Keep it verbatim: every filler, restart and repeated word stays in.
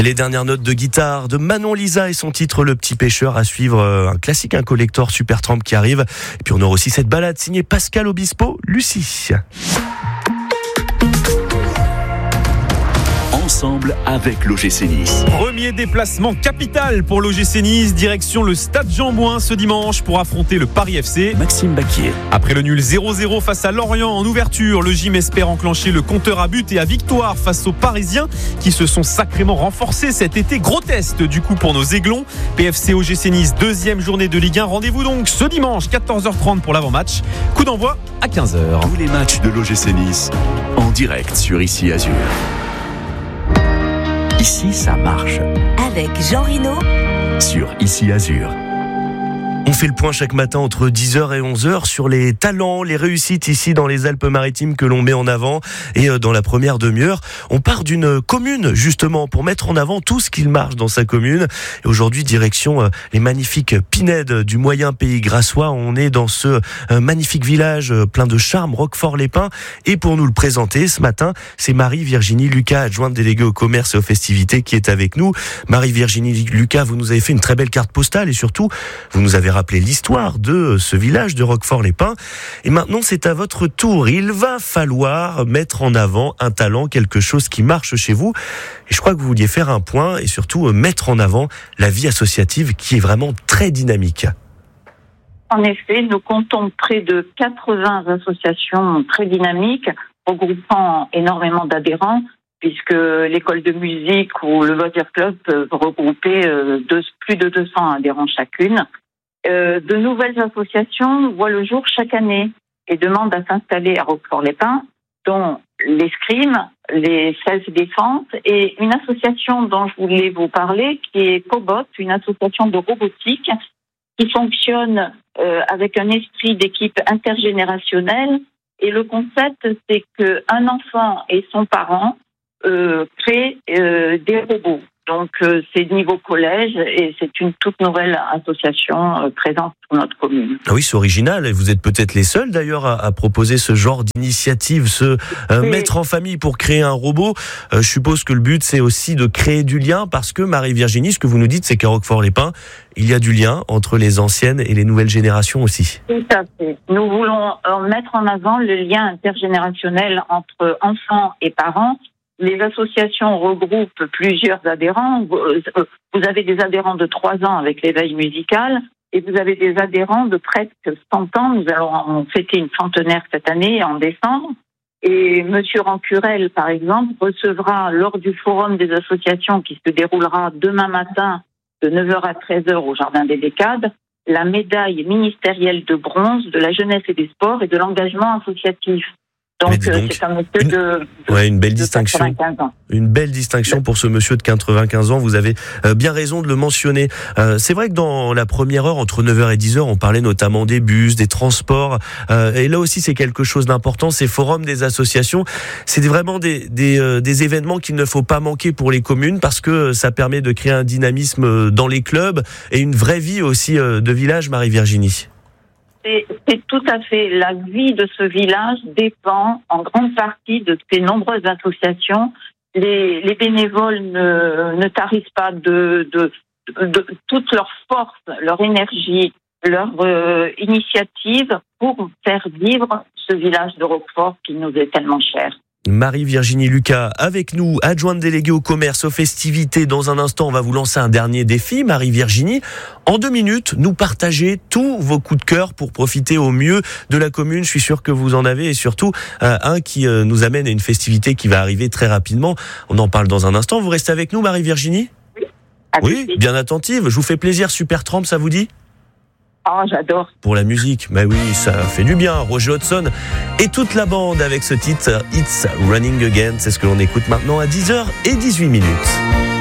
Les dernières notes de guitare de Manon Lisa et son titre Le Petit Pêcheur, à suivre un classique, un collector Supertramp qui arrive. Et puis on aura aussi cette balade signée Pascal Obispo, Lucie. Ensemble avec l'O G C Nice. Premier déplacement capital pour l'O G C Nice, direction le Stade Jean-Bouin ce dimanche pour affronter le Paris F C. Maxime Baquier. Après le nul zéro zéro face à Lorient en ouverture, le Gym espère enclencher le compteur à but et à victoire face aux Parisiens qui se sont sacrément renforcés cet été. Gros test du coup pour nos Aiglons. P F C O G C Nice, deuxième journée de Ligue un. Rendez-vous donc ce dimanche quatorze heures trente pour l'avant-match. Coup d'envoi à quinze heures. Tous les matchs de l'O G C Nice en direct sur Ici Azur. Ici, ça marche. Avec Jean Rino Sur Ici Azur. On fait le point chaque matin entre dix heures et onze heures sur les talents, les réussites ici dans les Alpes-Maritimes que l'on met en avant. Et dans la première demi-heure, on part d'une commune justement pour mettre en avant tout ce qu'il marche dans sa commune. Et aujourd'hui, direction les magnifiques Pinèdes du moyen pays grassois. On est dans ce magnifique village plein de charme, Roquefort-les-Pins. Et pour nous le présenter ce matin, c'est Marie-Virginie Lucas, adjointe déléguée au commerce et aux festivités, qui est avec nous. Marie-Virginie Lucas, vous nous avez fait une très belle carte postale et surtout, vous nous avez rappeler l'histoire de ce village de Roquefort-les-Pins. Et maintenant, c'est à votre tour. Il va falloir mettre en avant un talent, quelque chose qui marche chez vous. Et je crois que vous vouliez faire un point et surtout mettre en avant la vie associative qui est vraiment très dynamique. En effet, nous comptons près de quatre-vingts associations très dynamiques, regroupant énormément d'adhérents, puisque l'école de musique ou le Loisir Club peuvent regrouper deux, plus de deux cents adhérents chacune. Euh, de nouvelles associations voient le jour chaque année et demandent à s'installer à Roquefort-les-Pins, dont l'Escrime, les Self-Défense et une association dont je voulais vous parler qui est Cobot, une association de robotique qui fonctionne euh, avec un esprit d'équipe intergénérationnelle. Et le concept, c'est qu'un enfant et son parent euh, créent euh, des robots. Donc, euh, c'est niveau collège et c'est une toute nouvelle association euh, présente sur notre commune. Ah oui, c'est original. Et vous êtes peut-être les seuls d'ailleurs à, à proposer ce genre d'initiative, se euh, mettre en famille pour créer un robot. Euh, je suppose que le but, c'est aussi de créer du lien parce que Marie-Virginie, ce que vous nous dites, c'est qu'à Roquefort-les-Pins, il y a du lien entre les anciennes et les nouvelles générations aussi. Tout à fait. Nous voulons euh, mettre en avant le lien intergénérationnel entre enfants et parents. Les associations regroupent plusieurs adhérents. Vous avez des adhérents de trois ans avec l'éveil musical et vous avez des adhérents de presque cent ans. Nous allons fêter une centenaire cette année en décembre. Et Monsieur Rancurel, par exemple, recevra lors du forum des associations qui se déroulera demain matin de neuf heures à treize heures au Jardin des Décades, la médaille ministérielle de bronze de la jeunesse et des sports et de l'engagement associatif. Donc, donc c'est un monsieur une, de, de, ouais, une belle de distinction. quatre-vingt-quinze ans. Une belle distinction pour ce monsieur de quatre-vingt-quinze ans. Vous avez euh, bien raison de le mentionner. Euh, c'est vrai que dans la première heure, entre neuf heures et dix heures, on parlait notamment des bus, des transports. Euh, et là aussi, c'est quelque chose d'important. Ces forums des associations, c'est vraiment des, des, euh, des événements qu'il ne faut pas manquer pour les communes parce que ça permet de créer un dynamisme dans les clubs et une vraie vie aussi euh, de village, Marie-Virginie. C'est, c'est tout à fait. La vie de ce village dépend en grande partie de ces nombreuses associations. Les, les bénévoles ne, ne tarissent pas de, de, de, de toute leur force, leur énergie, leur euh, initiative pour faire vivre ce village de Roquefort qui nous est tellement cher. Marie-Virginie Lucas avec nous, adjointe déléguée au commerce, aux festivités. Dans un instant, on va vous lancer un dernier défi, Marie-Virginie. En deux minutes, nous partagez tous vos coups de cœur pour profiter au mieux de la commune. Je suis sûr que vous en avez et surtout euh, un qui euh, nous amène à une festivité qui va arriver très rapidement. On en parle dans un instant. Vous restez avec nous, Marie-Virginie ? Oui. Oui, bien attentive. Je vous fais plaisir. Supertramp, ça vous dit ? Oh, j'adore. Pour la musique, bah oui, ça fait du bien. Roger Hodgson et toute la bande avec ce titre It's Running Again. C'est ce que l'on écoute maintenant à dix heures dix-huit minutes.